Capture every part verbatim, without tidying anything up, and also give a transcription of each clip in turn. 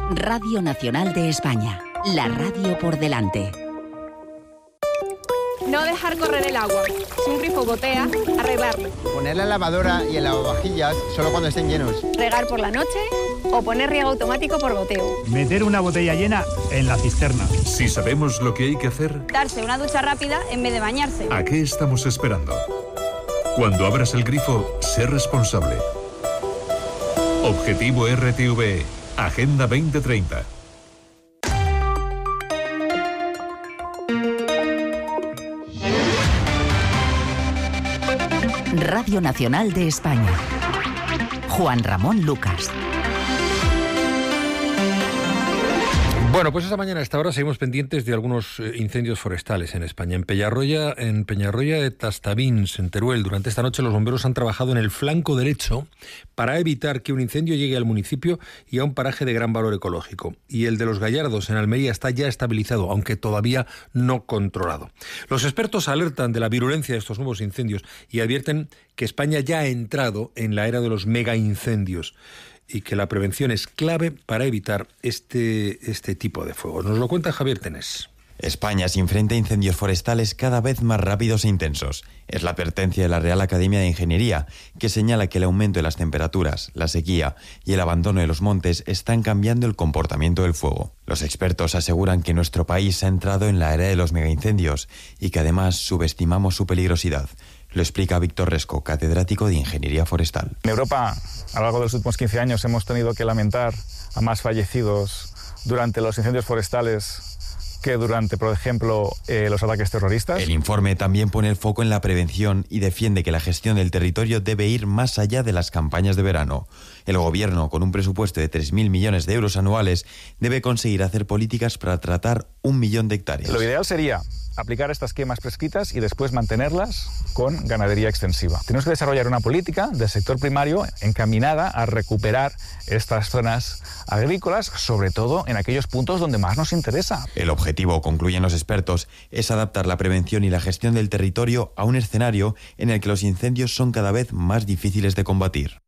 Radio Nacional de España, la radio por delante. No dejar correr el agua. Si un grifo gotea, arreglarlo. Poner la lavadora y el lavavajillas solo cuando estén llenos. Regar por la noche o poner riego automático por goteo. Meter una botella llena en la cisterna. Si sabemos lo que hay que hacer, Darse una ducha rápida en vez de bañarse. ¿a qué estamos esperando? Cuando abras el grifo, sé responsable. Objetivo R T V E, Agenda veinte treinta. Radio Nacional de España. Juan Ramón Lucas. Bueno, pues esta mañana a esta hora seguimos pendientes de algunos eh, incendios forestales en España. En Peñarroya, en Peñarroya de Tastavins, en Teruel, durante esta noche los bomberos han trabajado en el flanco derecho para evitar que un incendio llegue al municipio y a un paraje de gran valor ecológico. Y el de los Gallardos, en Almería, está ya estabilizado, aunque todavía no controlado. Los expertos alertan de la virulencia de estos nuevos incendios y advierten que España ya ha entrado en la era de los megaincendios y que la prevención es clave para evitar este, este tipo de fuego. Nos lo cuenta Javier Tenés. España se enfrenta a incendios forestales cada vez más rápidos e intensos. Es la advertencia de la Real Academia de Ingeniería, que señala que el aumento de las temperaturas, la sequía y el abandono de los montes están cambiando el comportamiento del fuego. Los expertos aseguran que nuestro país ha entrado en la era de los megaincendios y que además subestimamos su peligrosidad. Lo explica Víctor Resco, catedrático de Ingeniería Forestal. En Europa, a lo largo de los últimos quince años, hemos tenido que lamentar a más fallecidos durante los incendios forestales que durante, por ejemplo, eh, los ataques terroristas. El informe también pone el foco en la prevención y defiende que la gestión del territorio debe ir más allá de las campañas de verano. El Gobierno, con un presupuesto de tres mil millones de euros anuales, debe conseguir hacer políticas para tratar un millón de hectáreas. Lo ideal sería aplicar estas quemas prescritas y después mantenerlas con ganadería extensiva. Tenemos que desarrollar una política del sector primario encaminada a recuperar estas zonas agrícolas, sobre todo en aquellos puntos donde más nos interesa. El objetivo, concluyen los expertos, es adaptar la prevención y la gestión del territorio a un escenario en el que los incendios son cada vez más difíciles de combatir.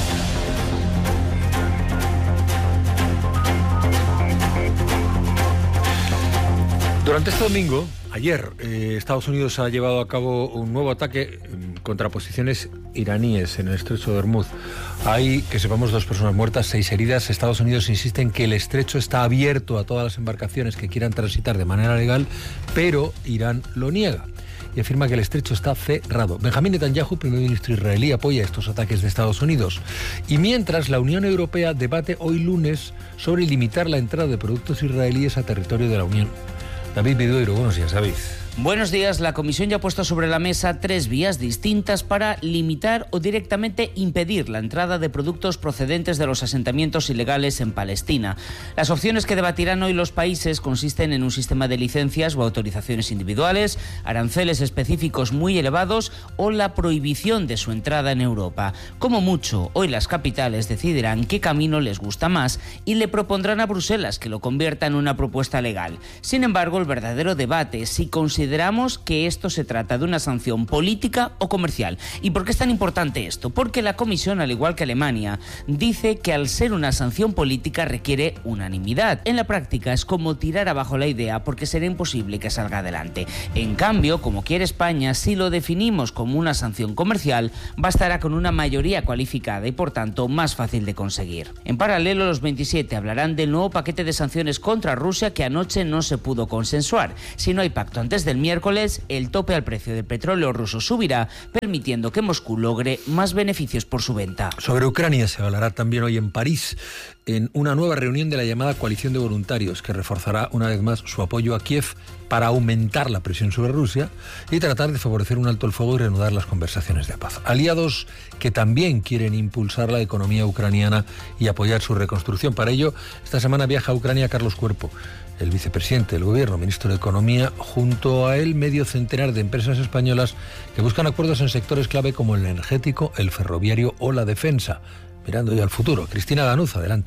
Durante este domingo, ayer, eh, Estados Unidos ha llevado a cabo un nuevo ataque eh, contra posiciones iraníes en el estrecho de Hormuz. Hay, que sepamos, dos personas muertas, seis heridas. Estados Unidos insiste en que el estrecho está abierto a todas las embarcaciones que quieran transitar de manera legal, pero Irán lo niega y afirma que el estrecho está cerrado. Benjamín Netanyahu, primer ministro israelí, apoya estos ataques de Estados Unidos. Y mientras, la Unión Europea debate hoy lunes sobre limitar la entrada de productos israelíes a territorio de la Unión. David Bidoiro, buenos días, David. Buenos días. La Comisión ya ha puesto sobre la mesa tres vías distintas para limitar o directamente impedir la entrada de productos procedentes de los asentamientos ilegales en Palestina. Las opciones que debatirán hoy los países consisten en un sistema de licencias o autorizaciones individuales, aranceles específicos muy elevados o la prohibición de su entrada en Europa. Como mucho, hoy las capitales decidirán qué camino les gusta más y le propondrán a Bruselas que lo convierta en una propuesta legal. Sin embargo, el verdadero debate es si consideramos que esto se trata de una sanción política o comercial. ¿Y por qué es tan importante esto? Porque la Comisión, al igual que Alemania, dice que al ser una sanción política requiere unanimidad. En la práctica es como tirar abajo la idea porque será imposible que salga adelante. En cambio, como quiere España, si lo definimos como una sanción comercial, bastará con una mayoría cualificada y por tanto más fácil de conseguir. En paralelo, los veintisiete hablarán del nuevo paquete de sanciones contra Rusia que anoche no se pudo consensuar. Si no hay pacto antes del miércoles, el tope al precio del petróleo ruso subirá, permitiendo que Moscú logre más beneficios por su venta. Sobre Ucrania se hablará también hoy en París, en una nueva reunión de la llamada coalición de voluntarios, que reforzará una vez más su apoyo a Kiev para aumentar la presión sobre Rusia y tratar de favorecer un alto el fuego y reanudar las conversaciones de paz. Aliados que también quieren impulsar la economía ucraniana y apoyar su reconstrucción. Para ello, esta semana viaja a Ucrania Carlos Cuerpo, el vicepresidente del Gobierno, ministro de Economía, junto a él medio centenar de empresas españolas que buscan acuerdos en sectores clave como el energético, el ferroviario o la defensa. Mirando ya al futuro. Cristina Danuza, adelante.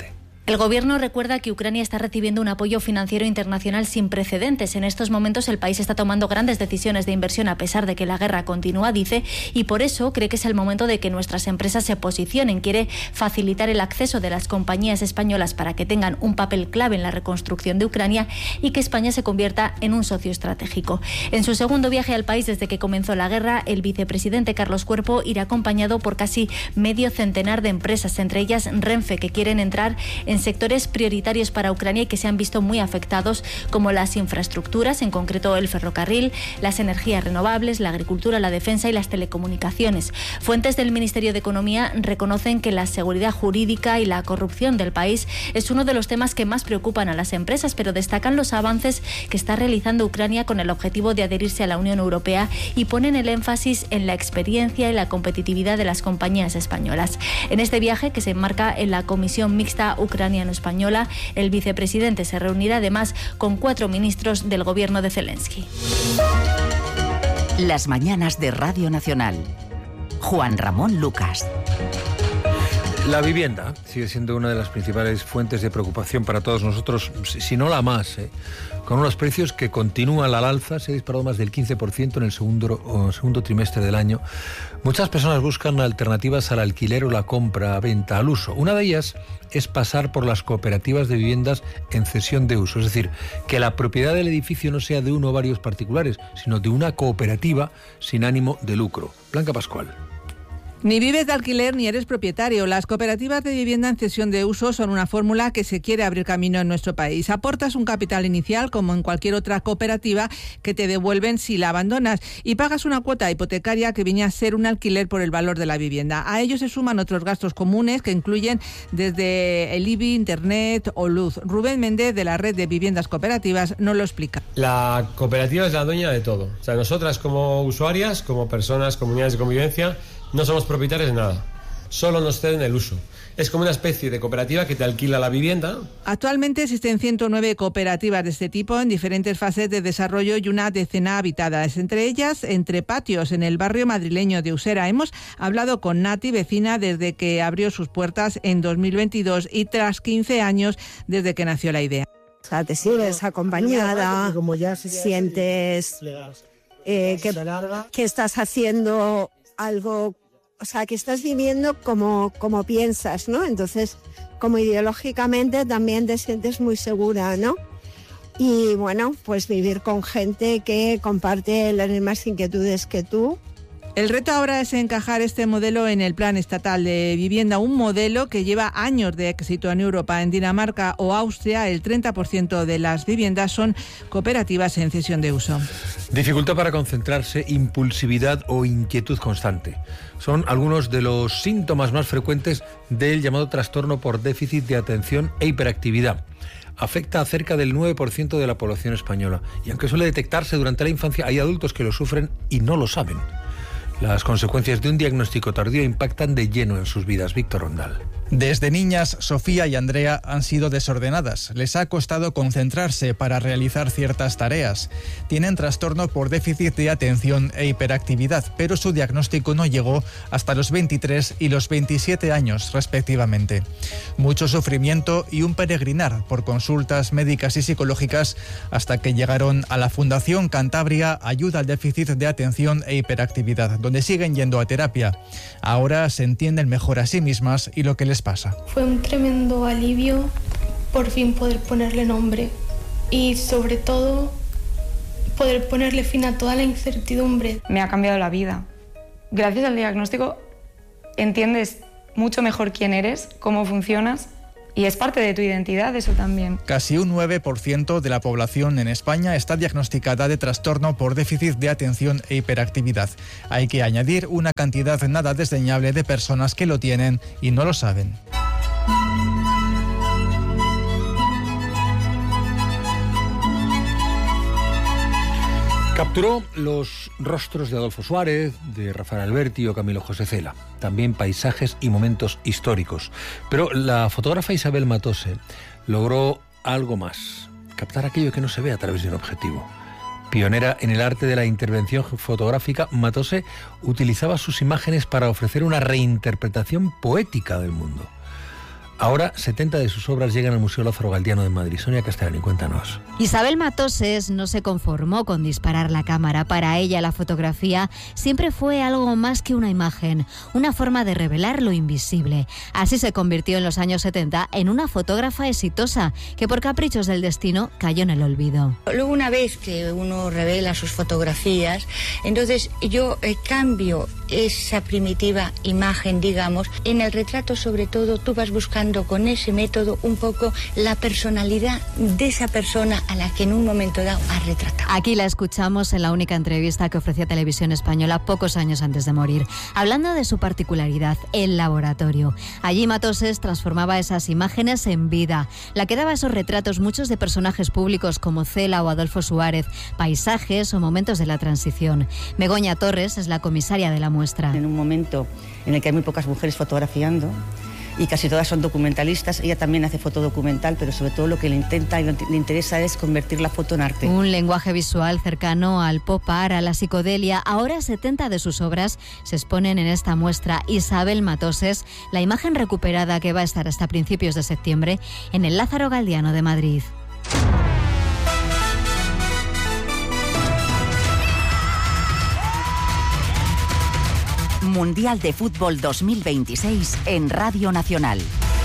El Gobierno recuerda que Ucrania está recibiendo un apoyo financiero internacional sin precedentes. En estos momentos el país está tomando grandes decisiones de inversión a pesar de que la guerra continúa, dice, y por eso cree que es el momento de que nuestras empresas se posicionen. Quiere facilitar el acceso de las compañías españolas para que tengan un papel clave en la reconstrucción de Ucrania y que España se convierta en un socio estratégico. En su segundo viaje al país desde que comenzó la guerra, el vicepresidente Carlos Cuerpo irá acompañado por casi medio centenar de empresas, entre ellas Renfe, que quieren entrar en en sectores prioritarios para Ucrania y que se han visto muy afectados, como las infraestructuras, en concreto el ferrocarril, las energías renovables, la agricultura, la defensa y las telecomunicaciones. Fuentes del Ministerio de Economía reconocen que la seguridad jurídica y la corrupción del país es uno de los temas que más preocupan a las empresas, pero destacan los avances que está realizando Ucrania con el objetivo de adherirse a la Unión Europea y ponen el énfasis en la experiencia y la competitividad de las compañías españolas. En este viaje, que se enmarca en la Comisión Mixta Ucraniano-Española, el vicepresidente se reunirá además con cuatro ministros del gobierno de Zelensky. Las mañanas de Radio Nacional. Juan Ramón Lucas. La vivienda sigue siendo una de las principales fuentes de preocupación para todos nosotros, si no la más, ¿eh? Con unos precios que continúan al alza. Se ha disparado más del quince por ciento en el segundo, segundo trimestre del año. Muchas personas buscan alternativas al alquiler o la compra, venta, al uso. Una de ellas es pasar por las cooperativas de viviendas en cesión de uso, es decir, que la propiedad del edificio no sea de uno o varios particulares, sino de una cooperativa sin ánimo de lucro. Blanca Pascual. Ni vives de alquiler ni eres propietario. Las cooperativas de vivienda en cesión de uso son una fórmula que se quiere abrir camino en nuestro país. Aportas un capital inicial, como en cualquier otra cooperativa, que te devuelven si la abandonas, y pagas una cuota hipotecaria que viene a ser un alquiler por el valor de la vivienda. A ello se suman otros gastos comunes que incluyen desde el I B I, internet o luz. Rubén Méndez, de la red de viviendas cooperativas, nos lo explica. La cooperativa es la dueña de todo. O sea, nosotras como usuarias, como personas, comunidades de convivencia, no somos propietarios de nada, solo nos ceden el uso. Es como una especie de cooperativa que te alquila la vivienda. Actualmente existen ciento nueve cooperativas de este tipo en diferentes fases de desarrollo y una decena habitadas, entre ellas Entre Patios, en el barrio madrileño de Usera. Hemos hablado con Nati, vecina desde que abrió sus puertas en dos mil veintidós y tras quince años desde que nació la idea. O sea, te sientes acompañada, sientes eh, que, que estás haciendo algo, o sea, que estás viviendo como, como piensas, ¿no? Entonces, como ideológicamente también te sientes muy segura, ¿no? Y bueno, pues vivir con gente que comparte las mismas inquietudes que tú. El reto ahora es encajar este modelo en el Plan Estatal de Vivienda, un modelo que lleva años de éxito en Europa. En Dinamarca o Austria, el treinta por ciento de las viviendas son cooperativas en cesión de uso. Dificultad para concentrarse, impulsividad o inquietud constante. Son algunos de los síntomas más frecuentes del llamado trastorno por déficit de atención e hiperactividad. Afecta a cerca del nueve por ciento de la población española. Y aunque suele detectarse durante la infancia, hay adultos que lo sufren y no lo saben. Las consecuencias de un diagnóstico tardío impactan de lleno en sus vidas. Víctor Rondal. Desde niñas, Sofía y Andrea han sido desordenadas. Les ha costado concentrarse para realizar ciertas tareas. Tienen trastorno por déficit de atención e hiperactividad, pero su diagnóstico no llegó hasta los veintitrés y los veintisiete años, respectivamente. Mucho sufrimiento y un peregrinar por consultas médicas y psicológicas hasta que llegaron a la Fundación Cantabria Ayuda al Déficit de Atención e Hiperactividad, donde siguen yendo a terapia. Ahora se entienden mejor a sí mismas y lo que les pasa. Fue un tremendo alivio por fin poder ponerle nombre y sobre todo poder ponerle fin a toda la incertidumbre. Me ha cambiado la vida. Gracias al diagnóstico entiendes mucho mejor quién eres, cómo funcionas y es parte de tu identidad eso también. Casi un nueve por ciento de la población en España está diagnosticada de trastorno por déficit de atención e hiperactividad. Hay que añadir una cantidad nada desdeñable de personas que lo tienen y no lo saben. Capturó los rostros de Adolfo Suárez, de Rafael Alberti o Camilo José Cela, también paisajes y momentos históricos. Pero la fotógrafa Isabel Matose logró algo más, captar aquello que no se ve a través de un objetivo. Pionera en el arte de la intervención fotográfica, Matose utilizaba sus imágenes para ofrecer una reinterpretación poética del mundo. Ahora setenta de sus obras llegan al Museo Lázaro Galdiano de Madrid. Sonia Castellani, cuéntanos. Isabel Matoses no se conformó con disparar la cámara. Para ella la fotografía siempre fue algo más que una imagen, una forma de revelar lo invisible. Así se convirtió en los años setenta en una fotógrafa exitosa que por caprichos del destino cayó en el olvido. Luego, una vez que uno revela sus fotografías, entonces yo eh, cambio esa primitiva imagen, digamos. En el retrato, sobre todo, tú vas buscando con ese método un poco la personalidad de esa persona a la que en un momento dado has retratado. Aquí la escuchamos en la única entrevista que ofrecía Televisión Española pocos años antes de morir, hablando de su particularidad, el laboratorio. Allí Matoses transformaba esas imágenes en vida. La que daba esos retratos, muchos de personajes públicos como Cela o Adolfo Suárez, paisajes o momentos de la transición. Begoña Torres es la comisaria de la muestra. En un momento en el que hay muy pocas mujeres fotografiando y casi todas son documentalistas, ella también hace fotodocumental, pero sobre todo lo que le intenta y le interesa es convertir la foto en arte. Un lenguaje visual cercano al pop art, a la psicodelia. Ahora setenta de sus obras se exponen en esta muestra. Isabel Matoses, la imagen recuperada que va a estar hasta principios de septiembre en el Lázaro Galdiano de Madrid. Mundial de Fútbol dos mil veintiséis en Radio Nacional.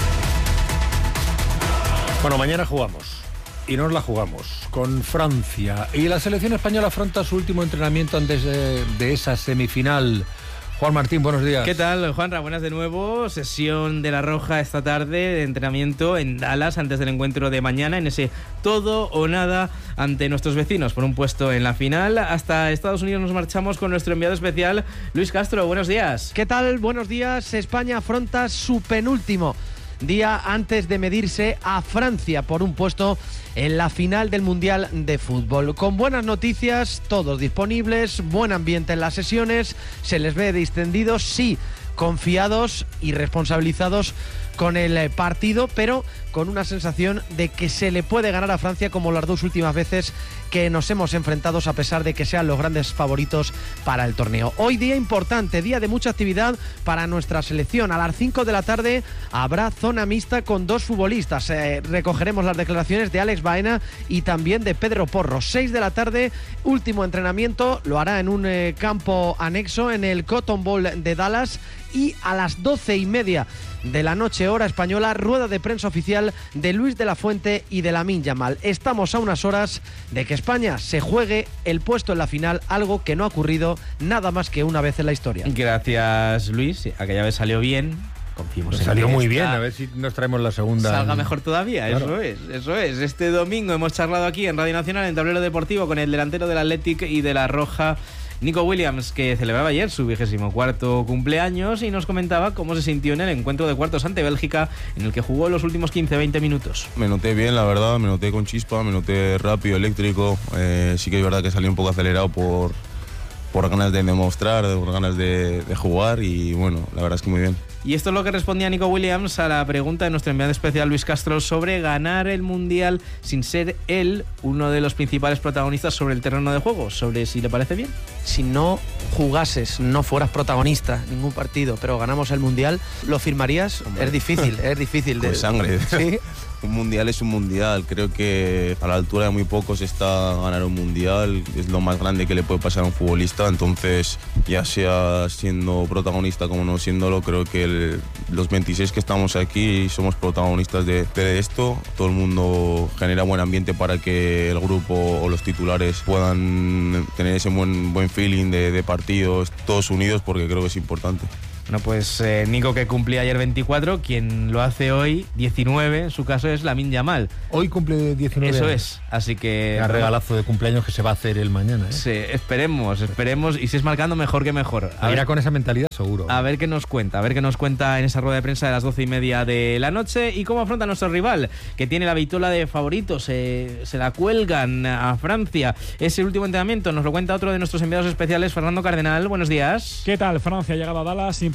Bueno, mañana jugamos. Y nos la jugamos con Francia. Y la selección española afronta su último entrenamiento antes de, de esa semifinal. Juan Martín, buenos días. ¿Qué tal, Juanra? Buenas de nuevo. Sesión de la Roja esta tarde de entrenamiento en Dallas antes del encuentro de mañana en ese todo o nada ante nuestros vecinos por un puesto en la final. Hasta Estados Unidos nos marchamos con nuestro enviado especial, Luis Castro. Buenos días. ¿Qué tal? Buenos días. España afronta su penúltimo día antes de medirse a Francia por un puesto en la final del Mundial de Fútbol. Con buenas noticias, todos disponibles, buen ambiente en las sesiones, se les ve distendidos, sí, confiados y responsabilizados con el partido, pero con una sensación de que se le puede ganar a Francia como las dos últimas veces que nos hemos enfrentado, a pesar de que sean los grandes favoritos para el torneo. Hoy día importante, día de mucha actividad para nuestra selección. A las cinco de la tarde habrá zona mixta con dos futbolistas. Eh, recogeremos las declaraciones de Alex Baena y también de Pedro Porro. seis de la tarde, último entrenamiento, lo hará en un eh, campo anexo en el Cotton Bowl de Dallas. Y a las doce y media de la noche, hora española, rueda de prensa oficial de Luis de la Fuente y de Lamine Yamal. Estamos a unas horas de que España se juegue el puesto en la final, algo que no ha ocurrido nada más que una vez en la historia. Gracias, Luis. Aquella vez salió bien. Confiemos en salió muy esta. bien, a ver si nos traemos la segunda. Salga mejor todavía, claro. Eso es, eso es. Este domingo hemos charlado aquí en Radio Nacional, en Tablero Deportivo, con el delantero del Athletic y de la Roja, Nico Williams, que celebraba ayer su vigésimo cuarto cumpleaños y nos comentaba cómo se sintió en el encuentro de cuartos ante Bélgica, en el que jugó los últimos quince a veinte minutos. Me noté bien, la verdad, me noté con chispa, me noté rápido, eléctrico. Eh, sí que es verdad que salí un poco acelerado por, por ganas de demostrar, por ganas de, de jugar y bueno, la verdad es que muy bien. Y esto es lo que respondía Nico Williams a la pregunta de nuestro enviado especial Luis Castro sobre ganar el Mundial sin ser él uno de los principales protagonistas sobre el terreno de juego, sobre si le parece bien. Si no jugases, no fueras protagonista en ningún partido, pero ganamos el Mundial, ¿lo firmarías? Hombre. Es difícil, es difícil. Con de sangre. ¿Sí? Un mundial es un mundial, creo que a la altura de muy pocos está ganar un mundial, es lo más grande que le puede pasar a un futbolista, entonces ya sea siendo protagonista como no siéndolo, creo que el, los veintiséis que estamos aquí somos protagonistas de, de esto, todo el mundo genera buen ambiente para que el grupo o los titulares puedan tener ese buen, buen feeling de, de partidos, todos unidos, porque creo que es importante. Bueno, pues eh, Nico, que cumplía ayer veinticuatro, quien lo hace hoy diecinueve, en su caso es Lamine Yamal. Hoy cumple diecinueve. Eso años. es, así que... Un regalazo de cumpleaños que se va a hacer el mañana, ¿eh? Sí, esperemos, esperemos, y si es marcando mejor que mejor. A Irá ver, con esa mentalidad seguro. A ver qué nos cuenta, a ver qué nos cuenta en esa rueda de prensa de las doce y media de la noche y cómo afronta a nuestro rival, que tiene la vitola de favorito, se, se la cuelgan a Francia. Ese último entrenamiento nos lo cuenta otro de nuestros enviados especiales, Fernando Cardenal. Buenos días. ¿Qué tal? Francia ha llegado a Dallas sin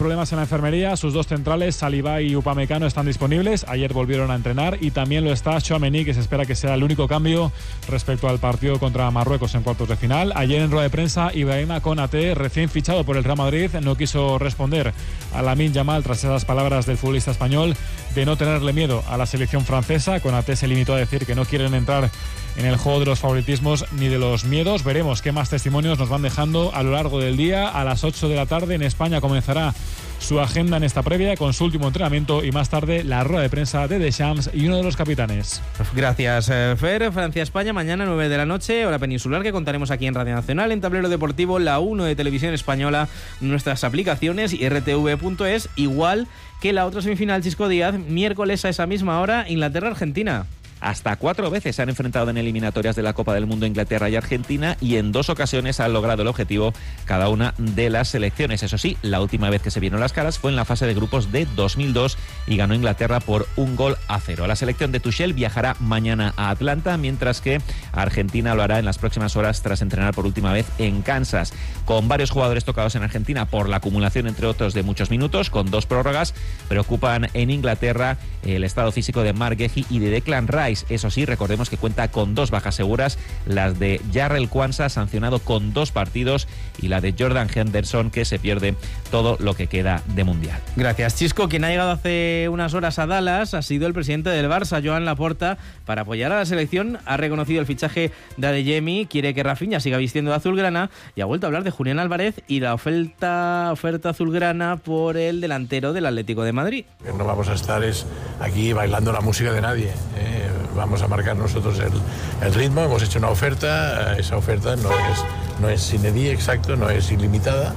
problemas en la enfermería. Sus dos centrales, Saliba y Upamecano, están disponibles. Ayer volvieron a entrenar y también lo está Tchouaméni, que se espera que sea el único cambio respecto al partido contra Marruecos en cuartos de final. Ayer en rueda de prensa, Ibrahima Konaté, recién fichado por el Real Madrid, no quiso responder a Lamine Yamal tras esas palabras del futbolista español de no tenerle miedo a la selección francesa. Konaté se limitó a decir que no quieren entrar en el juego de los favoritismos ni de los miedos. Veremos qué más testimonios nos van dejando a lo largo del día. A las ocho de la tarde en España comenzará su agenda en esta previa con su último entrenamiento y más tarde la rueda de prensa de Deschamps y uno de los capitanes. Gracias, Fer. Francia-España mañana nueve de la noche, hora peninsular, que contaremos aquí en Radio Nacional, en Tablero Deportivo, la uno de Televisión Española, nuestras aplicaciones y R T V punto es, igual que la otra semifinal, Chisco Díaz, miércoles a esa misma hora, Inglaterra-Argentina. Hasta cuatro veces se han enfrentado en eliminatorias de la Copa del Mundo Inglaterra y Argentina y en dos ocasiones han logrado el objetivo cada una de las selecciones. Eso sí, la última vez que se vieron las caras fue en la fase de grupos de dos mil dos y ganó Inglaterra por un gol a cero. La selección de Tuchel viajará mañana a Atlanta, mientras que Argentina lo hará en las próximas horas tras entrenar por última vez en Kansas. Con varios jugadores tocados en Argentina por la acumulación, entre otros, de muchos minutos, con dos prórrogas, preocupan en Inglaterra el estado físico de Marc Guehi y de Declan Rice. Eso sí, recordemos que cuenta con dos bajas seguras, las de Jarrell Quansah, sancionado con dos partidos, y la de Jordan Henderson, que se pierde todo lo que queda de Mundial. Gracias, Chisco. Quien ha llegado hace unas horas a Dallas ha sido el presidente del Barça, Joan Laporta, para apoyar a la selección. Ha reconocido el fichaje de Adeyemi, quiere que Rafinha siga vistiendo de azulgrana y ha vuelto a hablar de Julián Álvarez y la oferta, oferta azulgrana por el delantero del Atlético de Madrid. No vamos a estar es aquí bailando la música de nadie, ¿eh? Vamos a marcar nosotros el, el ritmo. Hemos hecho una oferta, esa oferta no es, no es sine die, exacto, no es ilimitada.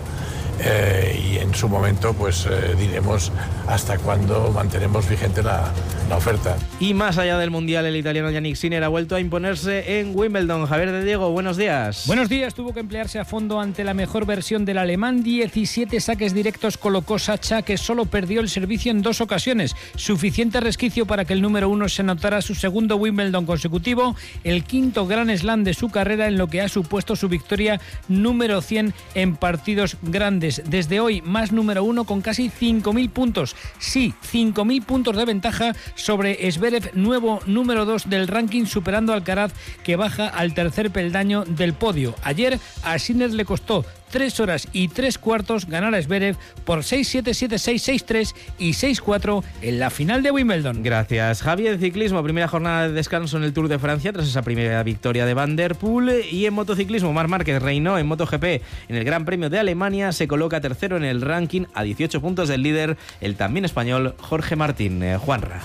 Eh, y en su momento pues eh, diremos hasta cuándo mantenemos vigente la, la oferta. Y más allá del Mundial, el italiano Yannick Sinner ha vuelto a imponerse en Wimbledon. Javier de Diego, buenos días. Buenos días. Tuvo que emplearse a fondo ante la mejor versión del alemán. diecisiete saques directos colocó Sacha, que solo perdió el servicio en dos ocasiones. Suficiente resquicio para que el número uno se anotara su segundo Wimbledon consecutivo, el quinto Grand Slam de su carrera, en lo que ha supuesto su victoria número cien en partidos grandes. Desde hoy, más número uno con casi cinco mil puntos. Sí, cinco mil puntos de ventaja sobre Zverev, nuevo número dos del ranking, superando a Alcaraz, que baja al tercer peldaño del podio. Ayer a Sinner le costó tres horas y tres cuartos ganar a Zverev por seis siete, siete seis, seis tres y seis cuatro en la final de Wimbledon. Gracias, Javi. De ciclismo, primera jornada de descanso en el Tour de Francia tras esa primera victoria de Van der Poel. Y en motociclismo, Marc Márquez reinó en MotoGP en el Gran Premio de Alemania, se coloca tercero en el ranking a dieciocho puntos del líder, el también español Jorge Martín. Eh, Juanra.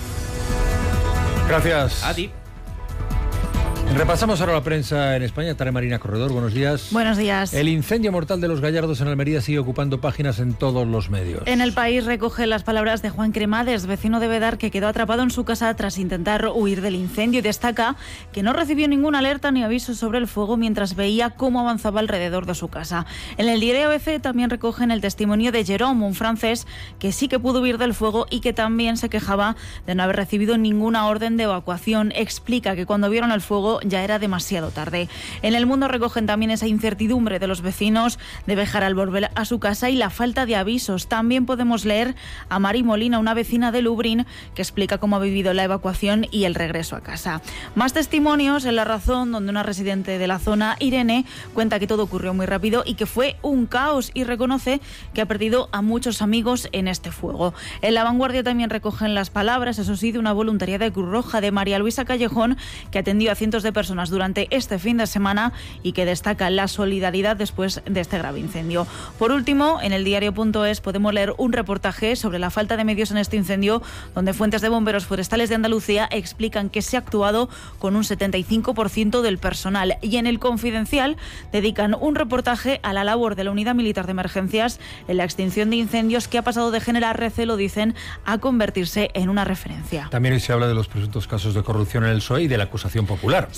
Gracias. A ti. Repasamos ahora la prensa en España. Tarea Marina Corredor, buenos días. Buenos días. El incendio mortal de Los Gallardos en Almería sigue ocupando páginas en todos los medios. En El País recoge las palabras de Juan Cremades, vecino de Bedar, que quedó atrapado en su casa tras intentar huir del incendio, y destaca que no recibió ninguna alerta ni aviso sobre el fuego mientras veía cómo avanzaba alrededor de su casa. En el diario A B C también recogen el testimonio de Jérôme, un francés que sí que pudo huir del fuego y que también se quejaba de no haber recibido ninguna orden de evacuación. Explica que cuando vieron el fuego ya era demasiado tarde. En El Mundo recogen también esa incertidumbre de los vecinos de dejar al volver a su casa y la falta de avisos. También podemos leer a Mari Molina, una vecina de Lublin, que explica cómo ha vivido la evacuación y el regreso a casa. Más testimonios en La Razón, donde una residente de la zona, Irene, cuenta que todo ocurrió muy rápido y que fue un caos, y reconoce que ha perdido a muchos amigos en este fuego. En La Vanguardia también recogen las palabras, eso sí, de una voluntaria de Cruz Roja, de María Luisa Callejón, que atendió a cientos de personas durante este fin de semana y que destaca la solidaridad después de este grave incendio. Por último, en el diario punto es podemos leer un reportaje sobre la falta de medios en este incendio, donde fuentes de bomberos forestales de Andalucía explican que se ha actuado con un setenta y cinco por ciento del personal. Y en El Confidencial dedican un reportaje a la labor de la Unidad Militar de Emergencias en la extinción de incendios, que ha pasado de generar recelo, dicen, a convertirse en una referencia. También se habla de los presuntos casos de corrupción en el P S O E y de la acusación popular. Sí.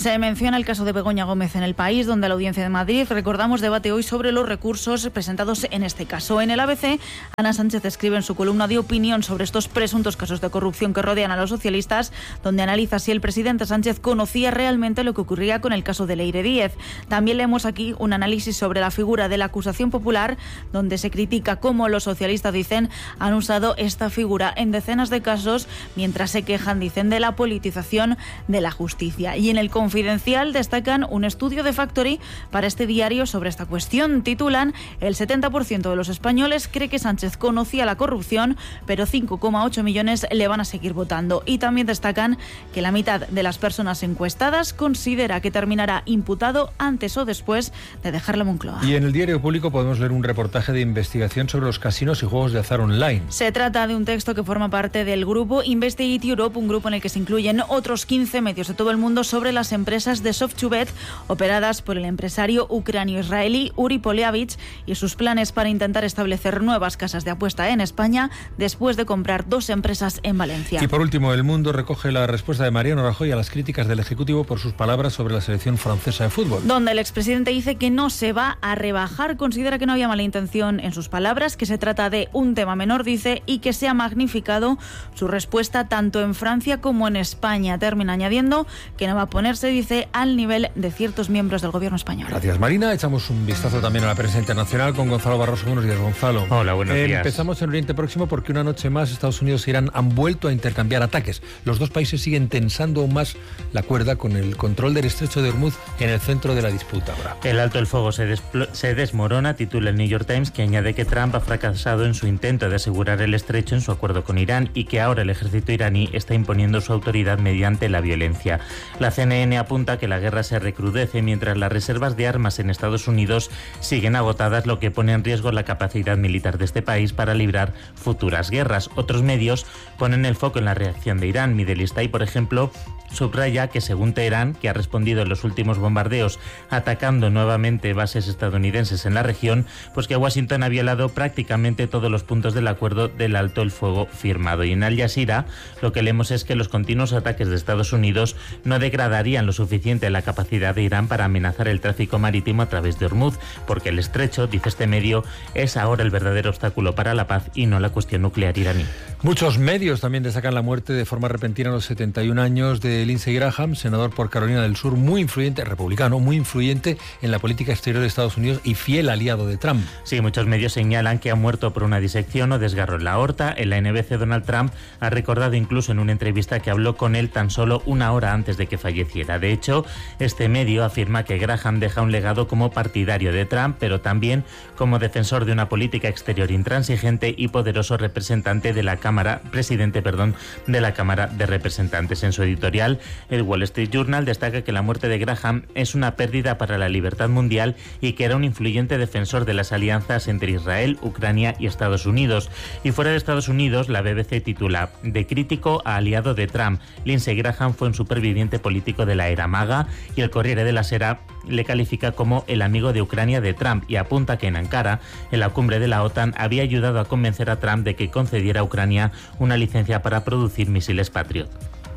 Se menciona el caso de Begoña Gómez en El País, donde la Audiencia de Madrid, recordamos, debate hoy sobre los recursos presentados en este caso. En el A B C, Ana Sánchez escribe en su columna de opinión sobre estos presuntos casos de corrupción que rodean a los socialistas, donde analiza si el presidente Sánchez conocía realmente lo que ocurría con el caso de Leire Díez. También leemos aquí un análisis sobre la figura de la acusación popular, donde se critica cómo los socialistas, dicen, han usado esta figura en decenas de casos, mientras se quejan, dicen, de la politización de la justicia. Y en el Confidencial destacan un estudio de Factory para este diario sobre esta cuestión. Titulan: el setenta por ciento de los españoles cree que Sánchez conocía la corrupción, pero cinco coma ocho millones le van a seguir votando. Y también destacan que la mitad de las personas encuestadas considera que terminará imputado antes o después de dejar la Moncloa. Y en el Diario Público podemos leer un reportaje de investigación sobre los casinos y juegos de azar online. Se trata de un texto que forma parte del grupo Investigate Europe, un grupo en el que se incluyen otros quince medios de todo el mundo sobre las empresas de Softbet operadas por el empresario ucranio-israelí Uri Poliavich y sus planes para intentar establecer nuevas casas de apuesta en España después de comprar dos empresas en Valencia. Y por último, El Mundo recoge la respuesta de Mariano Rajoy a las críticas del Ejecutivo por sus palabras sobre la selección francesa de fútbol. Donde el expresidente dice que no se va a rebajar, considera que no había mala intención en sus palabras, que se trata de un tema menor, dice, y que se ha magnificado su respuesta tanto en Francia como en España. Termina añadiendo que no va a ponerse, dice, al nivel de ciertos miembros del gobierno español. Gracias, Marina. Echamos un vistazo también a la prensa internacional con Gonzalo Barroso. Buenos días, Gonzalo. Hola, buenos eh, días. Empezamos en Oriente Próximo porque una noche más Estados Unidos e Irán han vuelto a intercambiar ataques. Los dos países siguen tensando aún más la cuerda con el control del estrecho de Hormuz en el centro de la disputa ahora. El alto el fuego se, se desmorona, titula el New York Times, que añade que Trump ha fracasado en su intento de asegurar el estrecho en su acuerdo con Irán y que ahora el ejército iraní está imponiendo su autoridad mediante la violencia. La C N N apunta que la guerra se recrudece mientras las reservas de armas en Estados Unidos siguen agotadas, lo que pone en riesgo la capacidad militar de este país para librar futuras guerras. Otros medios ponen el foco en la reacción de Irán. Middle East Eye, por ejemplo, subraya que según Teherán, que ha respondido en los últimos bombardeos atacando nuevamente bases estadounidenses en la región, pues que Washington ha violado prácticamente todos los puntos del acuerdo del alto el fuego firmado. Y en Al Jazeera lo que leemos es que los continuos ataques de Estados Unidos no degradarían lo suficiente la capacidad de Irán para amenazar el tráfico marítimo a través de Hormuz, porque el estrecho, dice este medio, es ahora el verdadero obstáculo para la paz y no la cuestión nuclear iraní. Muchos medios también destacan la muerte de forma repentina a los setenta y un años de Lindsey Graham, senador por Carolina del Sur, muy influyente, republicano, muy influyente en la política exterior de Estados Unidos y fiel aliado de Trump. Sí, muchos medios señalan que ha muerto por una disección o desgarro en la aorta. En la N B C, Donald Trump ha recordado incluso en una entrevista que habló con él tan solo una hora antes de que falleciera. De hecho, este medio afirma que Graham deja un legado como partidario de Trump, pero también como defensor de una política exterior intransigente y poderoso representante de la Cámara, presidente, perdón, de la Cámara de Representantes. En su editorial, el Wall Street Journal destaca que la muerte de Graham es una pérdida para la libertad mundial y que era un influyente defensor de las alianzas entre Israel, Ucrania y Estados Unidos. Y fuera de Estados Unidos, la B B C titula: de crítico a aliado de Trump, Lindsey Graham fue un superviviente político de la era MAGA, y el Corriere della Sera le califica como el amigo de Ucrania de Trump y apunta que en Ankara, en la cumbre de la OTAN, había ayudado a convencer a Trump de que concediera a Ucrania una licencia para producir misiles Patriot.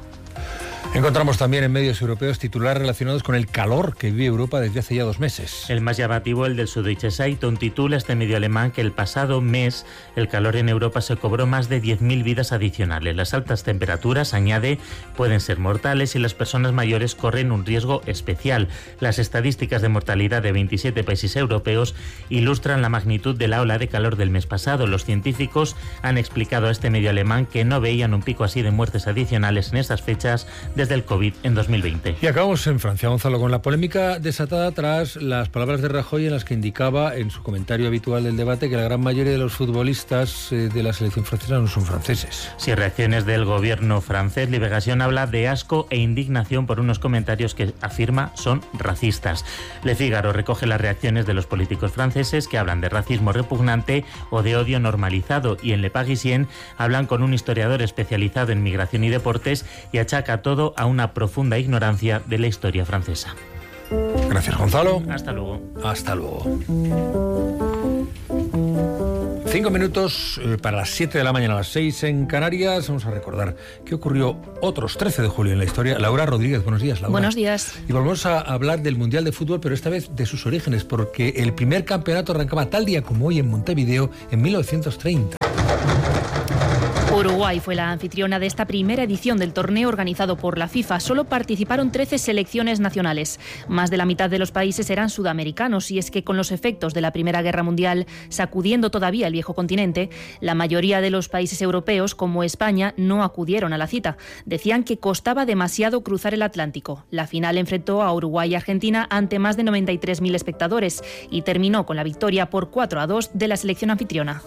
Encontramos también en medios europeos titulares relacionados con el calor que vive Europa desde hace ya dos meses. El más llamativo, el del Süddeutsche Zeitung, titula este medio alemán que el pasado mes el calor en Europa se cobró más de diez mil vidas adicionales. Las altas temperaturas, añade, pueden ser mortales y las personas mayores corren un riesgo especial. Las estadísticas de mortalidad de veintisiete países europeos ilustran la magnitud de la ola de calor del mes pasado. Los científicos han explicado a este medio alemán que no veían un pico así de muertes adicionales en estas fechas desde el COVID en dos mil veinte. Y acabamos en Francia, Gonzalo, con la polémica desatada tras las palabras de Rajoy en las que indicaba en su comentario habitual del debate que la gran mayoría de los futbolistas eh, de la selección francesa no son franceses. Sí, reacciones del gobierno francés. Liberación habla de asco e indignación por unos comentarios que afirma son racistas. Le Figaro recoge las reacciones de los políticos franceses que hablan de racismo repugnante o de odio normalizado, y en Le Parisien hablan con un historiador especializado en migración y deportes y achaca todo a una profunda ignorancia de la historia francesa. Gracias, Gonzalo. Hasta luego. Hasta luego. Cinco minutos eh, para las siete de la mañana, a las seis en Canarias. Vamos a recordar qué ocurrió otros trece de julio en la historia. Laura Rodríguez, buenos días, Laura. Buenos días. Y volvemos a hablar del Mundial de Fútbol, pero esta vez de sus orígenes, porque el primer campeonato arrancaba tal día como hoy en Montevideo, en mil novecientos treinta. Uruguay fue la anfitriona de esta primera edición del torneo organizado por la FIFA. Solo participaron trece selecciones nacionales. Más de la mitad de los países eran sudamericanos, y es que con los efectos de la Primera Guerra Mundial sacudiendo todavía el viejo continente, la mayoría de los países europeos, como España, no acudieron a la cita. Decían que costaba demasiado cruzar el Atlántico. La final enfrentó a Uruguay y Argentina ante más de noventa y tres mil espectadores y terminó con la victoria por cuatro a dos de la selección anfitriona.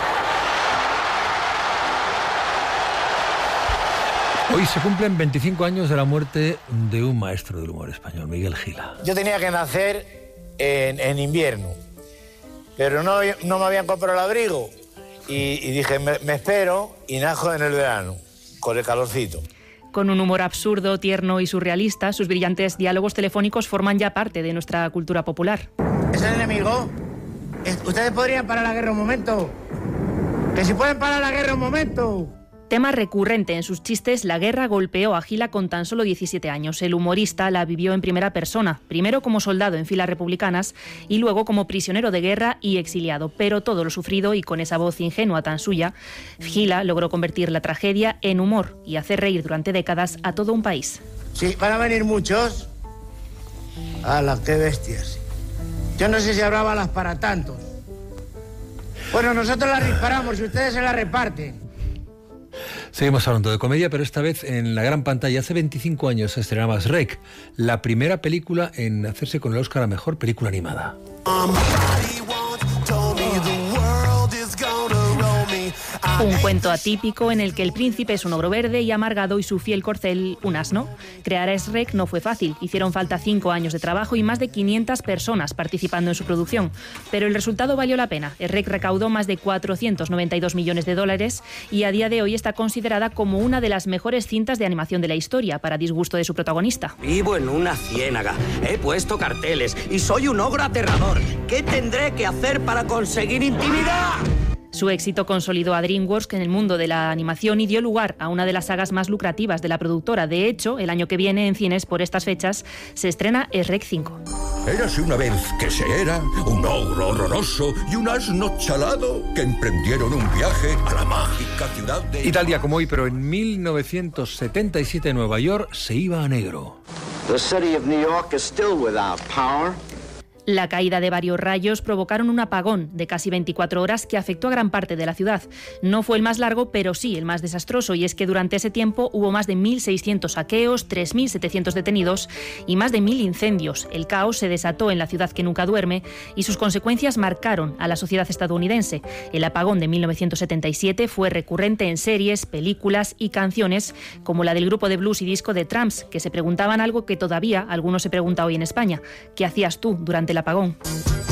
Hoy se cumplen veinticinco años de la muerte de un maestro del humor español, Miguel Gila. Yo tenía que nacer en, en invierno, pero no, no me habían comprado el abrigo y, y dije, me, me espero y najo en el verano, con el calorcito. Con un humor absurdo, tierno y surrealista, sus brillantes diálogos telefónicos forman ya parte de nuestra cultura popular. ¿Es el enemigo? ¿Ustedes podrían parar la guerra un momento? ¿Que si pueden parar la guerra un momento? Tema recurrente en sus chistes, la guerra golpeó a Gila con tan solo diecisiete años. El humorista la vivió en primera persona, primero como soldado en filas republicanas y luego como prisionero de guerra y exiliado. Pero todo lo sufrido y con esa voz ingenua tan suya, Gila logró convertir la tragedia en humor y hacer reír durante décadas a todo un país. Sí, van a venir muchos. ¡Hala, qué bestias! Yo no sé si habrá balas para tantos. Bueno, nosotros las disparamos y ustedes se las reparten. Seguimos hablando de comedia, pero esta vez en la gran pantalla. Hace veinticinco años se estrenaba Shrek, la primera película en hacerse con el Oscar a Mejor Película Animada. Un cuento atípico en el que el príncipe es un ogro verde y amargado y su fiel corcel un asno. Crear a Shrek no fue fácil. Hicieron falta cinco años de trabajo y más de quinientas personas participando en su producción. Pero el resultado valió la pena. Shrek recaudó más de cuatrocientos noventa y dos millones de dólares y a día de hoy está considerada como una de las mejores cintas de animación de la historia, para disgusto de su protagonista. Vivo en una ciénaga, he puesto carteles y soy un ogro aterrador. ¿Qué tendré que hacer para conseguir intimidad? Su éxito consolidó a DreamWorks en el mundo de la animación y dio lugar a una de las sagas más lucrativas de la productora. De hecho, el año que viene en cines, por estas fechas, se estrena Shrek cinco. Érase una vez que se era un ogro horroroso y un asno chalado que emprendieron un viaje a la mágica ciudad de... Y tal día como hoy, pero en mil novecientos setenta y siete, Nueva York se iba a negro. The city of New York is still without power. La caída de varios rayos provocaron un apagón de casi veinticuatro horas que afectó a gran parte de la ciudad. No fue el más largo, pero sí el más desastroso, y es que durante ese tiempo hubo más de mil seiscientos saqueos, tres mil setecientos detenidos y más de mil incendios. El caos se desató en la ciudad que nunca duerme y sus consecuencias marcaron a la sociedad estadounidense. El apagón de mil novecientos setenta y siete fue recurrente en series, películas y canciones como la del grupo de blues y disco The Tramps, que se preguntaban algo que todavía algunos se preguntan hoy en España: ¿qué hacías tú durante el apagón?